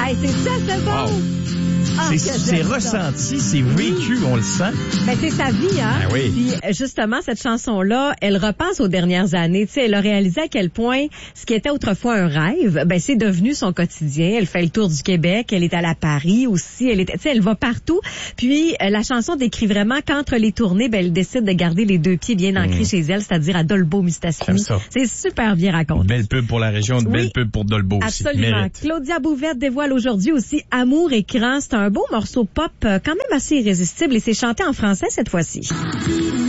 Hey, c'est ça, c'est bon! Wow. Ah, C'est ressenti, c'est vécu, on le sent. Ben, c'est sa vie, hein? Ben oui. Puis, justement, cette chanson-là, elle repasse aux dernières années. Tu sais, elle a réalisé à quel point ce qui était autrefois un rêve, ben, c'est devenu son quotidien. Elle fait le tour du Québec, elle est allée à Paris aussi, tu sais, elle va partout. Puis, la chanson décrit vraiment qu'entre les tournées, ben, elle décide de garder les deux pieds bien ancrés chez elle, c'est-à-dire à Dolbeau-Mistassini. J'aime ça. C'est super bien raconté. Belle pub pour la région, une belle pub pour Dolbeau aussi. Absolument. Mérite. Claudia Bouvette dévoile aujourd'hui aussi Amour écran. C'est un beau morceau pop quand même assez irrésistible et c'est chanté en français cette fois-ci.